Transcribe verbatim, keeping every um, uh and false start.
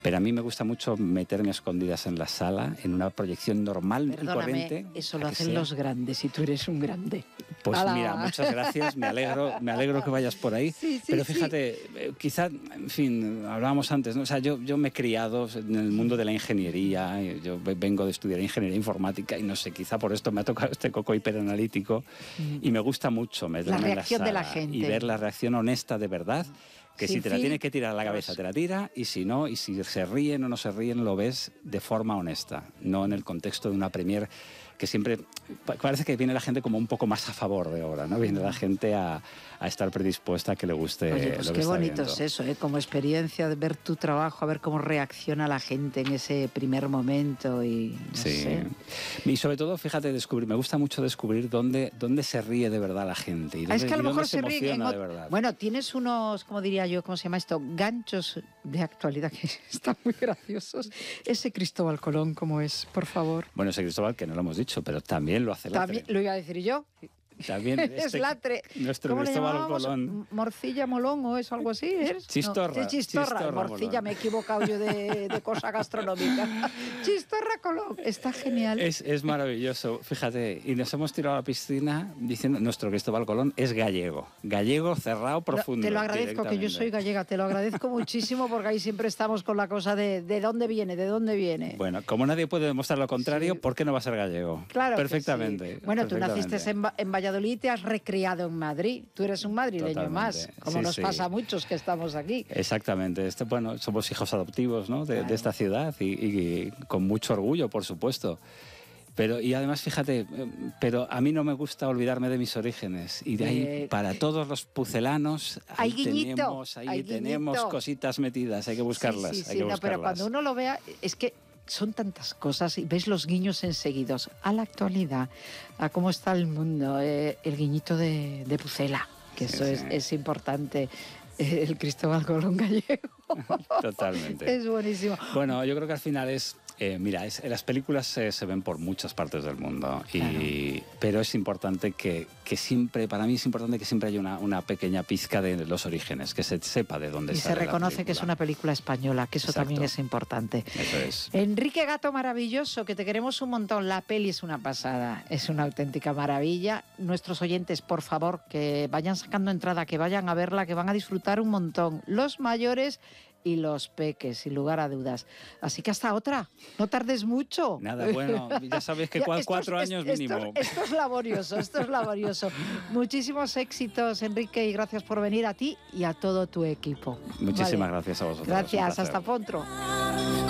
Pero a mí me gusta mucho meterme a escondidas en la sala, en una proyección normal y Perdóname, corriente. eso lo hacen los grandes y tú eres un grande. Pues ¡Hala! mira, muchas gracias, me alegro, me alegro que vayas por ahí. Sí, sí, pero sí. fíjate, eh, quizá, en fin, hablábamos antes, ¿no? O sea, yo, yo me he criado en el mundo de la ingeniería, yo vengo de estudiar ingeniería informática y no sé, quizá por esto me ha tocado este coco hiperanalítico mm. y me gusta mucho meterme la reacción en la de la gente y ver la reacción honesta de verdad. Que Sin si te la fin, tiene que tirar a la cabeza, te la tira, y si no, y si se ríen o no se ríen, lo ves de forma honesta, no en el contexto de una premier que siempre parece que viene la gente como un poco más a favor de obra, ¿no? Viene la gente a, a estar predispuesta a que le guste. Oye, pues lo qué que bonito está viendo. es eso, ¿eh? Como experiencia de ver tu trabajo, a ver cómo reacciona la gente en ese primer momento y no sí. sé. Y sobre todo, fíjate, descubrir, me gusta mucho descubrir dónde, dónde se ríe de verdad la gente. Y dónde, ah, es que a lo mejor se, se ríen en de verdad. Bueno, tienes unos, ¿cómo diría yo? ¿Cómo se llama esto? Ganchos de actualidad que están muy graciosos. Ese Cristóbal Colón, ¿cómo es? Por favor. Bueno, ese Cristóbal, que no lo hemos dicho, pero también lo hace Latre. También, lo iba a decir yo. También este, es Latre. Nuestro ¿Cómo Cristóbal le Colón. ¿Morcilla Molón o eso, algo así? ¿Es? Chistorra. No, chistorra. Chistorra Morcilla, Molón. me he equivocado yo de, de cosa gastronómica. Chistorra Colón. Está genial. Es, es maravilloso, fíjate. Y nos hemos tirado a la piscina diciendo nuestro Cristóbal Colón es gallego. Gallego cerrado, profundo. Te lo agradezco, que yo soy gallega. Te lo agradezco muchísimo porque ahí siempre estamos con la cosa de de dónde viene, de dónde viene. Bueno, como nadie puede demostrar lo contrario, sí. ¿por qué no va a ser gallego? Claro. Perfectamente. Sí. Bueno, perfectamente. tú naciste en, en Valladolid y te has recreado en Madrid. Tú eres un madrileño Totalmente. más, como sí, nos sí. pasa a muchos que estamos aquí. Exactamente. Este, bueno, somos hijos adoptivos, ¿no? de, claro. de esta ciudad y, y con mucho orgullo, por supuesto. Pero, y además, fíjate, pero a mí no me gusta olvidarme de mis orígenes. Y de ahí, eh, para todos los pucelanos, ahí, hay guiñito, tenemos, ahí hay tenemos guiñito. cositas metidas, hay que buscarlas. Sí, sí, sí, hay que no, buscarlas. pero cuando uno lo vea, es que son tantas cosas y ves los guiños enseguidos a la actualidad, a cómo está el mundo, eh, el guiñito de, de Pucela, que sí, eso sí. Es, es importante. El Cristóbal Colón gallego. Totalmente. Es buenísimo. Bueno, yo creo que al final es... Eh, mira, es, las películas se, se ven por muchas partes del mundo, y, claro. pero es importante que, que siempre, para mí es importante que siempre haya una, una pequeña pizca de los orígenes, que se sepa de dónde y sale. Y se reconoce que es una película española, que eso Exacto. También es importante. Eso es. Enrique Gato, maravilloso, que te queremos un montón. La peli es una pasada, es una auténtica maravilla. Nuestros oyentes, por favor, que vayan sacando entrada, que vayan a verla, que van a disfrutar un montón. Los mayores y los peques, sin lugar a dudas. Así que hasta otra, no tardes mucho. Nada, bueno, ya sabes que ya, cuatro es, años esto, mínimo. Esto es laborioso, esto es laborioso. Muchísimos éxitos, Enrique, y gracias por venir a ti y a todo tu equipo. Muchísimas vale. gracias a vosotros. Gracias, hasta pronto.